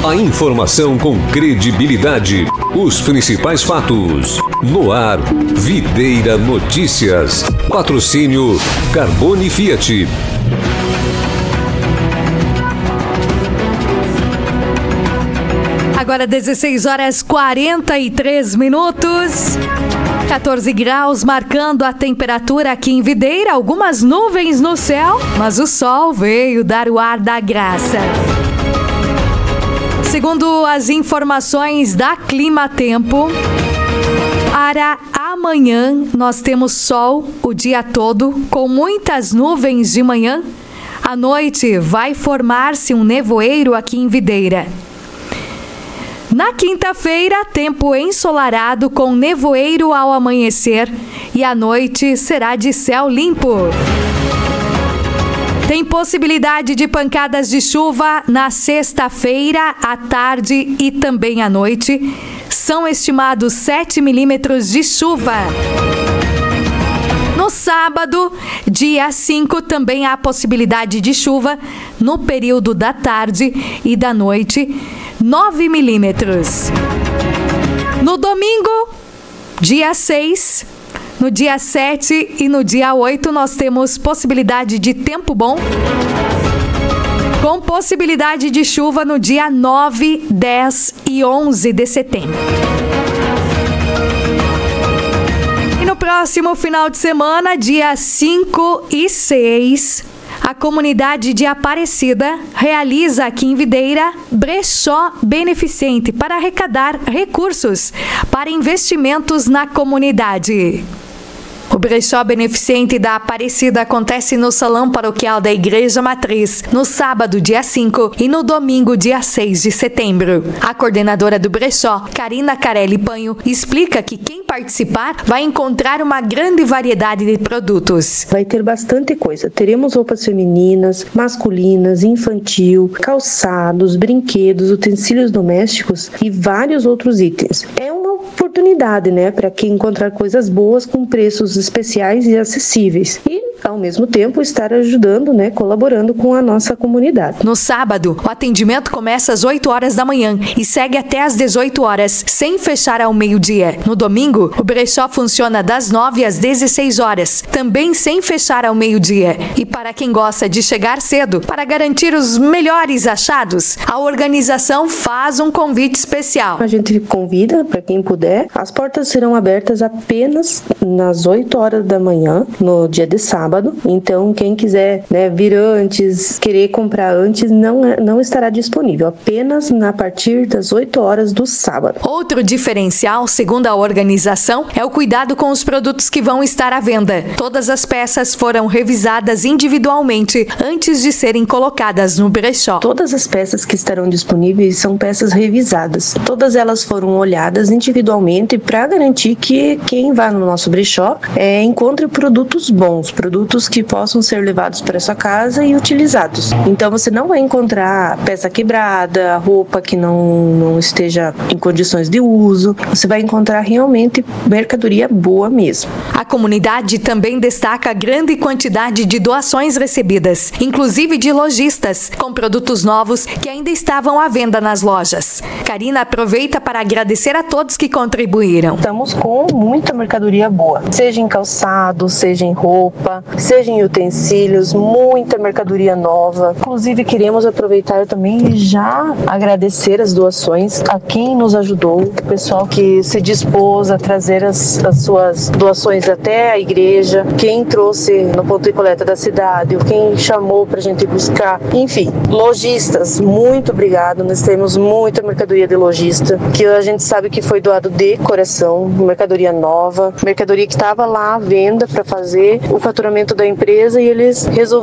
A informação com credibilidade. Os principais fatos. No ar, Videira Notícias. Patrocínio Carbone Fiat. Agora 16 horas 43 minutos. 14 graus marcando a temperatura aqui em Videira. Algumas nuvens no céu, mas o sol veio dar o ar da graça. Segundo as informações da Clima Tempo, para amanhã nós temos sol o dia todo, com muitas nuvens de manhã. À noite vai formar-se um nevoeiro aqui em Videira. Na quinta-feira, tempo ensolarado com nevoeiro ao amanhecer e à noite será de céu limpo. Tem possibilidade de pancadas de chuva na sexta-feira, à tarde e também à noite. São estimados 7 milímetros de chuva. No sábado, dia 5, também há possibilidade de chuva no período da tarde e da noite, 9 milímetros. No domingo, dia 6, no dia 7 e no dia 8, nós temos possibilidade de tempo bom, com possibilidade de chuva no dia 9, 10 e 11 de setembro. E no próximo final de semana, dia 5 e 6, a comunidade de Aparecida realiza aqui em Videira brechó beneficente para arrecadar recursos para investimentos na comunidade. O brechó beneficente da Aparecida acontece no Salão Paroquial da Igreja Matriz, no sábado, dia 5, e no domingo, dia 6 de setembro. A coordenadora do brechó, Karina Carelli Panho, explica que quem participar vai encontrar uma grande variedade de produtos. Vai ter bastante coisa. Teremos roupas femininas, masculinas, infantil, calçados, brinquedos, utensílios domésticos e vários outros itens. É uma oportunidade, para quem encontrar coisas boas com preços especiais e acessíveis e, ao mesmo tempo, estar ajudando, colaborando com a nossa comunidade. No sábado, o atendimento começa às 8 horas da manhã e segue até às 18 horas, sem fechar ao meio-dia. No domingo, o brechó funciona das 9 às 16 horas, também sem fechar ao meio-dia. E para quem gosta de chegar cedo, para garantir os melhores achados, a organização faz um convite especial. A gente convida, para quem puder, as portas serão abertas apenas nas 8 horas da manhã, no dia de sábado. Então, quem quiser vir antes, querer comprar antes, não estará disponível, apenas a partir das 8 horas do sábado. Outro diferencial, segundo a organização, é o cuidado com os produtos que vão estar à venda. Todas as peças foram revisadas individualmente antes de serem colocadas no brechó. Todas as peças que estarão disponíveis são peças revisadas. Todas elas foram olhadas individualmente para garantir que quem vai no nosso brechó encontre produtos bons, produtos que possam ser levados para sua casa e utilizados. Então você não vai encontrar peça quebrada, roupa que não esteja em condições de uso. Você vai encontrar realmente mercadoria boa mesmo. A comunidade também destaca a grande quantidade de doações recebidas, inclusive de lojistas, com produtos novos que ainda estavam à venda nas lojas. Karina aproveita para agradecer a todos que contribuíram. Estamos com muita mercadoria boa, seja em calçado, seja em roupa, seja em utensílios, muita mercadoria nova. Inclusive, queremos aproveitar também e já agradecer as doações a quem nos ajudou, o pessoal que se dispôs a trazer as suas doações até a igreja, quem trouxe no ponto de coleta da cidade, quem chamou para a gente buscar, enfim, lojistas, muito obrigado. Nós temos muita mercadoria de lojista, que a gente sabe que foi doado de coração, mercadoria nova, mercadoria que estava lá à venda para fazer o faturamento da empresa e eles resolveram